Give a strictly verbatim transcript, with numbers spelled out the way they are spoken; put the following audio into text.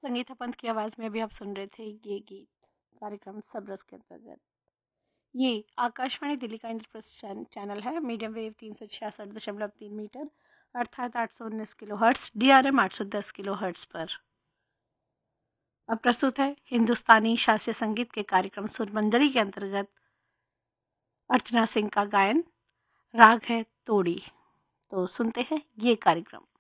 संगीता पंत की आवाज़ में अभी आप सुन रहे थे ये गीत कार्यक्रम सब रस के अंतर्गत। ये आकाशवाणी दिल्ली का इंद्रप्रस्थ चैनल है, मीडियम वेव तीन सौ छियासठ दशमलव तीन मीटर अर्थात आठ सौ उन्नीस kilo hertz, D R M आठ सौ दस किलो हर्ट्स पर। अब प्रस्तुत है हिंदुस्तानी शास्त्रीय संगीत के कार्यक्रम सुरमंजरी के अंतर्गत अर्चना सिंह का गायन। राग है तोड़ी। तो सुनते हैं ये कार्यक्रम।